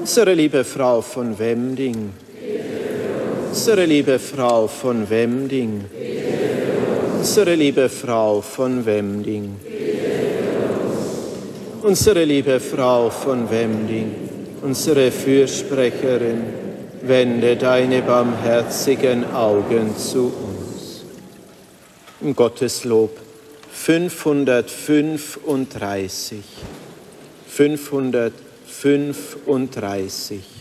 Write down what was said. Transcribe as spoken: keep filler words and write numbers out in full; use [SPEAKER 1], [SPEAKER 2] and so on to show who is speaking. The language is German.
[SPEAKER 1] Unsere liebe Frau von Wemding, unsere liebe Frau von Wemding, unsere liebe Frau von Wemding, unsere liebe Frau von Wemding, unsere Fürsprecherin, wende deine barmherzigen Augen zu uns. Im Gotteslob fünfhundertfünfunddreißig. fünfhundertfünfunddreißig.